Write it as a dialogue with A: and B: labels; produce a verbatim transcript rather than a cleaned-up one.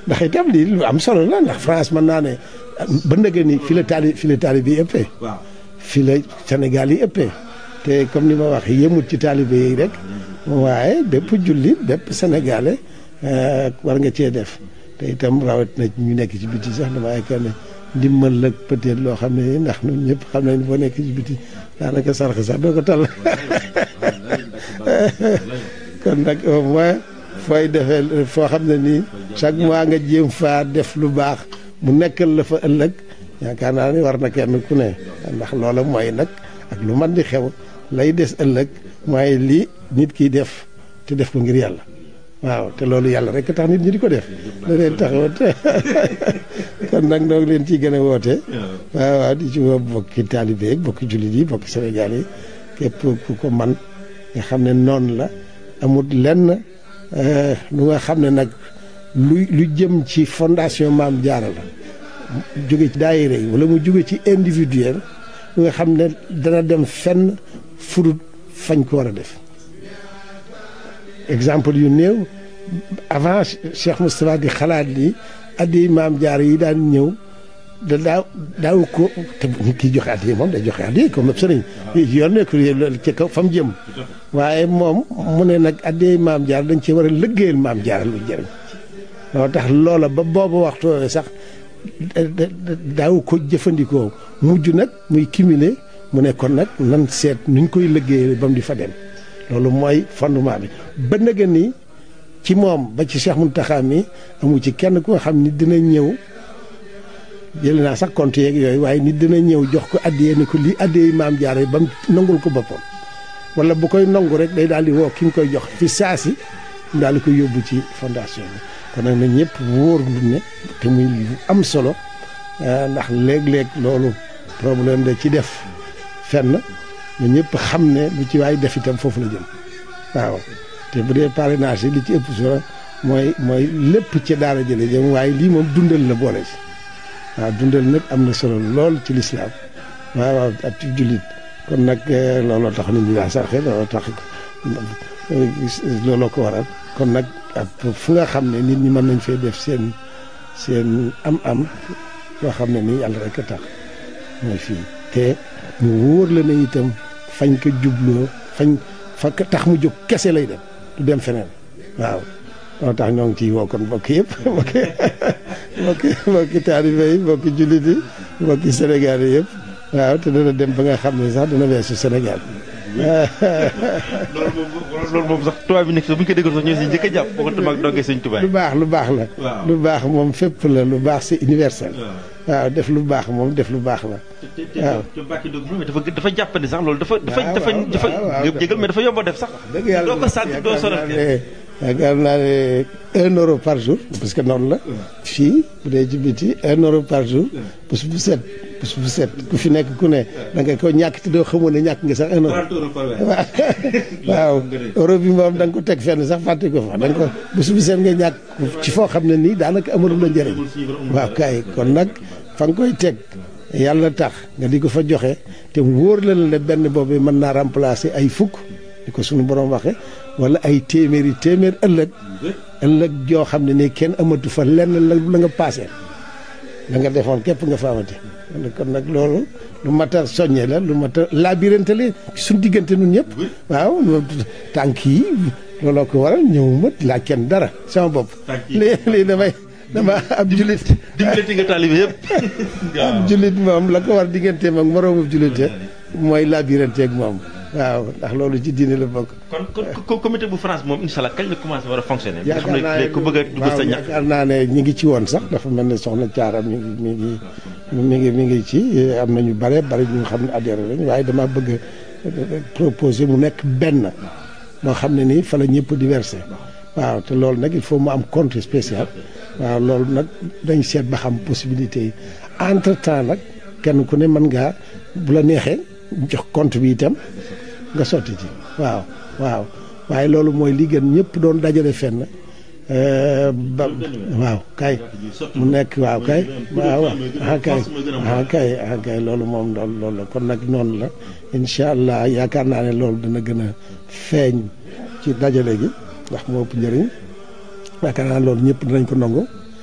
A: ndax itam lii lu am solo la ndax France mën naa ne ba ndëgë ni fi la taali fi la taalibe yi ëppee.
B: waaw
A: fi la Sénégal yi ëppee te comme ni ma wax yemut ci taalibe yi rek waaye bépp jullit bépp sénégalais war nga cee def te itam rawat na ñu nekk ci biti sax dama yaakaar ne ndimbal la peut-être loo xam ne ndax ñun ñëpp xam nañ boo nekk ci biti daanaka sarax sax doo ko tal kon nag au moins fooy defee foo xam ne nii chaque mois nga jéem faa def lu baax mu nekkal la fa ëllëg yaakaar naa ni war na kenn ku ne ndax loola mooy nag ak lu man di xew lay des ëllëg mooy lii nit kiy def te def ko ngir yàlla waaw te loolu yàlla rek tax nit ñi di ko def da leen taxawat kon nag noo ngi leen ciy gën a woote waaw waaw di ci woo bokki taalibe yi bokki jullit yi bokki Sénégal yi képp ku ko man nga xam ne noonu la amul lenn lu nga xam ne nag lu lu jëm ci fondation Maam Jaara la jóge ci daayira yi wala mu jóge ci individuel lu nga xam ne dana dem fenn furut fañ ko war a def exemple yu néew avant Cheikh Moustapha di xalaat ni addi Maam Jaara yi daan ñëw da daaw daaw ko te nit ki joxe addi moom day joxe addi comme sëriñ yoon nekk ci kaw fa mu jëm waaye moom mu ne nag addi Maam Jaara dañ ci war a liggéeyal Maam Jaara lu jëriñ loo tax loola ba boobu waxtu sax daaw ko jëfandikoo mujj nag muy cumuler mu ne kon nag nan seet nuñ koy liggéeyal ba mu di fa dem loolu mooy fondement bi ba nga ni ci moom ba ci Cheikh Mountakha mi amu ci kenn ku nga xam ni dina ñëw jël naa sax compte yeeg yooyu waaye nit dina ñëw jox ko addiyee ni ko lii addiyee Maam Jaara ba mu nangul ko boppam wala bu koy nangu rek day daal di woo ki nga koy jox fi saasi mu daal di koy yóbbu ci fondation bi kon nag na ñëpp wóor lu ne te muy lu am solo ndax léeg-léeg loolu problème da ci def fenn na ñëpp xam ne lu ci waay def itam foofu la jëm waaw te bu dee parrainage yi li ci ëpp solo mooy mooy lépp ci daara jële jëm waaye lii moom dundal la boole ci waaw dundal nag am na solo lool ci lislaam waaw waaw ak ci jullit kon nag looloo tax nit ñi daa sarxe looloo tax looloo ko waral kon nag ak fu nga xam ne nit ñi mën nañ fee def seen seen am-am yoo xam ne nii yàlla rek a tax mooy fii te mu wóor la ne itam fañ ko jubloo fañ fa tax mu jóg kese lay dem du dem feneen waaw loolu tax ñoo ngi ciy woo kon mbokk yëpp mbokki mbokki mbokki taalibe yi mbokki jullit yi mbokki Sénégal yi yëpp waaw te dana dem ba nga xam ne sax dana weesu Sénégal
B: loolu moom loolu moom sax tubaab bi nekk sax bu ñu ko déggoon sax ñoo si njëkk a jàpp boo ko tamaak dongee sëñ tubaab
A: lu baax lu baax la lu baax moom fépp la lu baax c'est universel waaw def lu baax moom def lu baax la waaw
B: te bàkki doog dafa dafa jàppandi sax loolu dafa dafa dafa dafa jégal mais dafa yomb a def sax
A: dëgg yàlla
B: doo ko sant doo sonal
A: yaakaar naa ne un euro par jour parce que noonu la fii bu dee ci biti un euro par jour bés bu set bés bu set ku fi nekk ku ne da nga ko ñàkk te doo xamoon ne ñàkk nga sax un euro waaw waaw euro bi moom da nga ko teg fenn sax fàtte ko fa da nga ko bés bu set nga ñàkk ci foo xam ne nii daanaka amalu la njëriñ waaw kay kon nag fa nga koy teg yàlla tax nga di ko fa joxe te wóor la la benn boobu mën naa remplacer ay fukk di ko suñu borom waxe wala ay téeméeri téeméer ëllëg ëllëg joo xam ne nii kenn amatu fa lenn la la nga paase la nga defoon képp nga fa amati kon nag loolu lu mat a soññee la lu mat a labirante la suñ diggante nun ñëpp waaw tànk yi looloo ko waral ñëwuma laaj kenn dara sama bopp lii lii damay dama ab jullit
B: dimbalati nga taalibe yëpp
A: ab jullit moom la ko war digganteem ak moroomu jullite mooy labirante ak moom waaw ndax loolu ci diine la bokk.
B: kon kon comité bu France moom incha allah kañ la commencé war a fonctionner. nga xam ne ku bëgg a dugg sa ñax.
A: yaakaar naa ne ñi ngi ci woon sax dafa mel ne soxna Thiara mi ngi mi ngi mi ngi mi ngi ci am na ñu bare bari ñu xam ne adhéré lañ waaye dama bëgg a proposer mu nekk benn moo xam ne nii fa la ñëpp di versé waaw te loolu nag il faut mu am compte spécial waaw loolu nag dañ seet ba xam possibilité yi entre temps nag kenn ku ne mën ngaa bu la neexee jox compte bi itam. nga sotti ci waaw waaw waaye loolu mooy li gën ñëpp doon dajale fenn ba waaw kay mu nekk waaw kay waaw ah kay ah kay ah kay loolu moom loolu loolu la kon nag noonu la incha allah yaakaar naa ne loolu dana gën a feeñ ci dajale gi ndax moo ëpp njëriñ yaakaar naa loolu ñëpp dinañ ko nangu